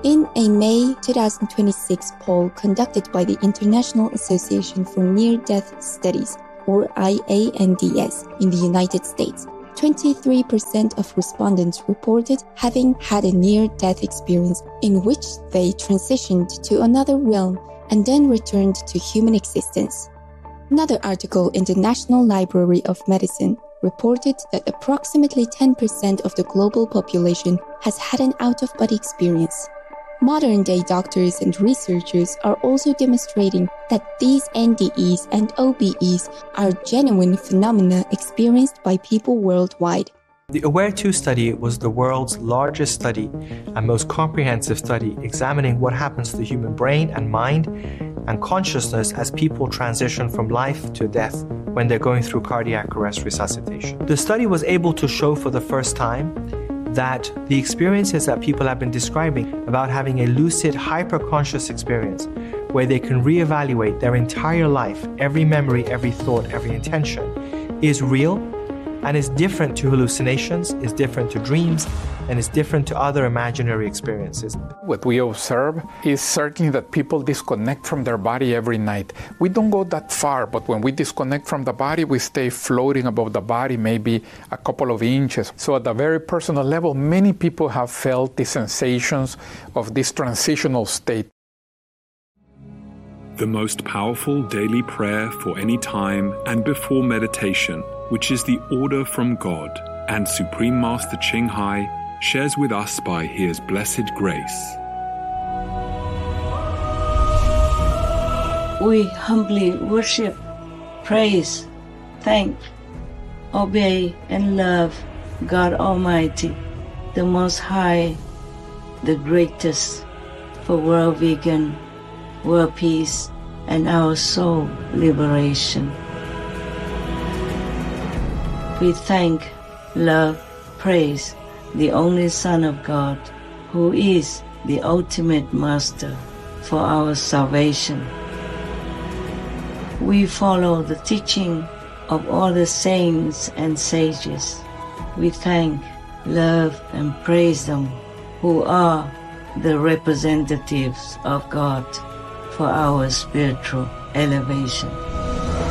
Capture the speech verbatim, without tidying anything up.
In a May twenty twenty-six poll conducted by the International Association for Near-Death Studies, or I A N D S, in the United States, twenty-three percent of respondents reported having had a near-death experience in which they transitioned to another realm and then returned to human existence. Another article in the National Library of Medicine reported that approximately ten percent of the global population has had an out-of-body experience. Modern-day doctors and researchers are also demonstrating that these N D Es and O B Es are genuine phenomena experienced by people worldwide. The AWARE two study was the world's largest study and most comprehensive study examining what happens to the human brain and mind and consciousness as people transition from life to death when they're going through cardiac arrest resuscitation. The study was able to show for the first time that the experiences that people have been describing about having a lucid, hyper-conscious experience where they can reevaluate their entire life, every memory, every thought, every intention, is real and is different to hallucinations, is different to dreams, and is different to other imaginary experiences. What we observe is certainly that people disconnect from their body every night. We don't go that far, but when we disconnect from the body, we stay floating above the body, maybe a couple of inches. So at a very personal level, many people have felt the sensations of this transitional state. The most powerful daily prayer for any time and before meditation, which is the order from God, and Supreme Master Ching Hai shares with us by His blessed grace. We humbly worship, praise, thank, obey, and love God Almighty, the Most High, the greatest, for world vegan, world peace, and our soul liberation. We thank, love, praise the only Son of God, who is the ultimate Master for our salvation. We follow the teaching of all the saints and sages. We thank, love, and praise them, who are the representatives of God for our spiritual elevation.